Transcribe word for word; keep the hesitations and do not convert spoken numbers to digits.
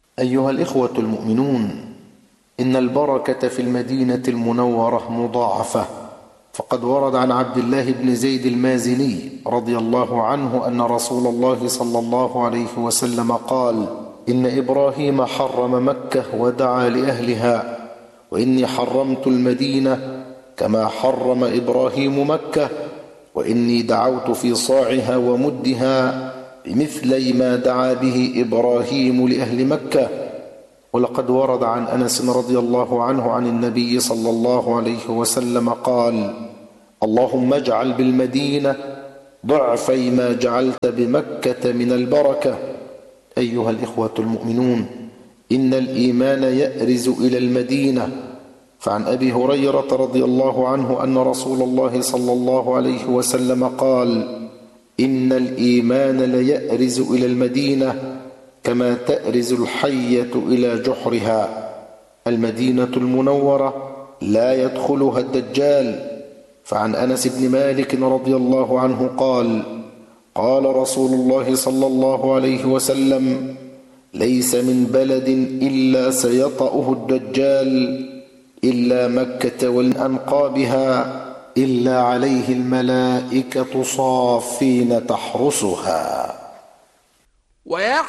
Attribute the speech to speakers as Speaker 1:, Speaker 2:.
Speaker 1: أيها الإخوة المؤمنون، إن البركة في المدينة المنورة مضاعفة، فقد ورد عن عبد الله بن زيد المازني رضي الله عنه أن رسول الله صلى الله عليه وسلم قال: إن إبراهيم حرم مكة ودعا لأهلها، وإني حرمت المدينة كما حرم إبراهيم مكة، وإني دعوت في صاعها ومدها بمثلي ما دعا به إبراهيم لأهل مكة. ولقد ورد عن أنس رضي الله عنه عن النبي صلى الله عليه وسلم قال: اللهم اجعل بالمدينة ضعفي ما جعلت بمكة من البركة. أيها الإخوة المؤمنون، إن الإيمان يأرز إلى المدينة. فعن أبي هريرة رضي الله عنه أن رسول الله صلى الله عليه وسلم قال: إن الإيمان ليأرز إلى المدينة كما تأرز الحية إلى جحرها. المدينة المنورة لا يدخلها الدجال. فعن أنس بن مالك رضي الله عنه قال: قال رسول الله صلى الله عليه وسلم: ليس من بلد إلا سيطأه الدجال إلا مكة والأنقابها، إلا عليه الملائكة صافين تحرسها.